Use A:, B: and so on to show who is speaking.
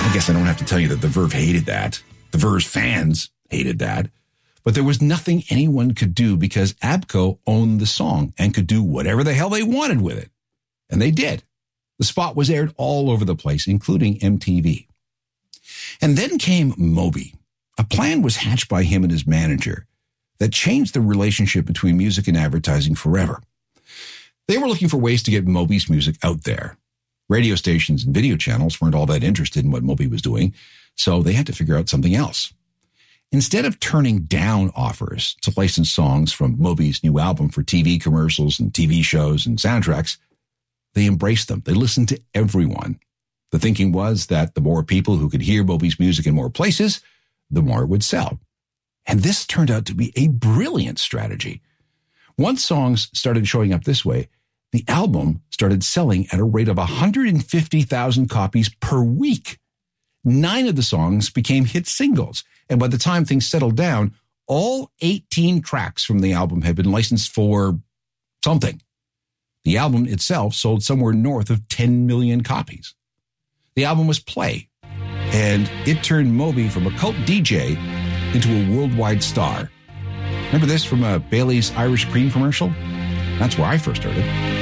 A: I guess I don't have to tell you that the Verve hated that. The Verve's fans hated that. But there was nothing anyone could do because ABKCO owned the song and could do whatever the hell they wanted with it. And they did. The spot was aired all over the place, including MTV. And then came Moby. A plan was hatched by him and his manager that changed the relationship between music and advertising forever. They were looking for ways to get Moby's music out there. Radio stations and video channels weren't all that interested in what Moby was doing, so they had to figure out something else. Instead of turning down offers to license songs from Moby's new album for TV commercials and TV shows and soundtracks, they embraced them. They listened to everyone. The thinking was that the more people who could hear Moby's music in more places, the more it would sell. And this turned out to be a brilliant strategy. Once songs started showing up this way, the album started selling at a rate of 150,000 copies per week. 9 of the songs became hit singles. And by the time things settled down, all 18 tracks from the album had been licensed for something. The album itself sold somewhere north of 10 million copies. The album was Play, and it turned Moby from a cult DJ into a worldwide star. Remember this from a Bailey's Irish Cream commercial? That's where I first heard it.